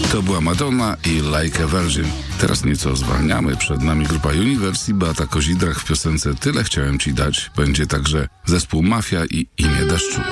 To była Madonna i Like a Virgin. Teraz nieco zwalniamy. Przed nami grupa Universe i Beata Kozidrak w piosence Tyle chciałem ci dać. Będzie także zespół Mafia i Imię deszczu.